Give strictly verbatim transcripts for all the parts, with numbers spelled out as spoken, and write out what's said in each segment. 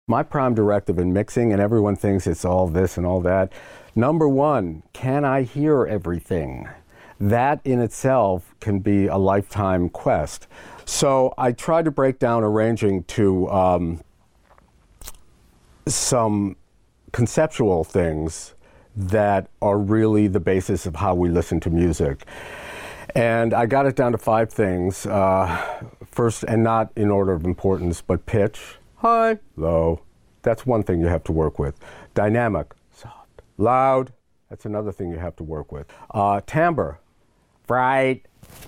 My prime directive in mixing, and everyone thinks it's all this and all that. Number one, can I hear everything? That in itself can be a lifetime quest. So I tried to break down arranging to um, some conceptual things that are really the basis of how we listen to music. And I got it down to five things. Uh, first, and not in order of importance, but pitch. High, low, that's one thing you have to work with. Dynamic, soft. Loud, that's another thing you have to work with. Uh, timbre, bright,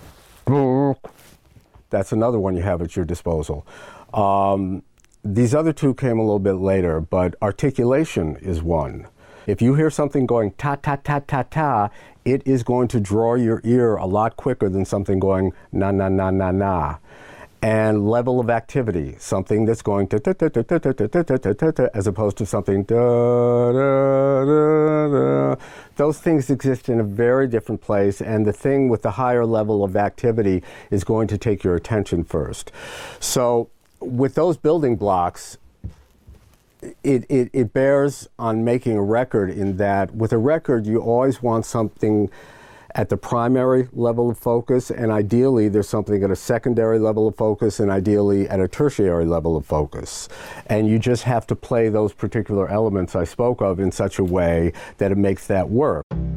that's another one you have at your disposal. Um, these other two came a little bit later, but articulation is one. If you hear something going ta ta ta ta ta, it is going to draw your ear a lot quicker than something going na na na na na. And level of activity, something that's going to ta ta ta ta ta ta ta ta ta ta, as opposed to something da da da da. Those things exist in a very different place, and the thing with the higher level of activity is going to take your attention first. So with those building blocks, it, it, it bears on making a record in that with a record you always want something at the primary level of focus, and ideally there's something at a secondary level of focus, and ideally at a tertiary level of focus. And you just have to play those particular elements I spoke of in such a way that it makes that work.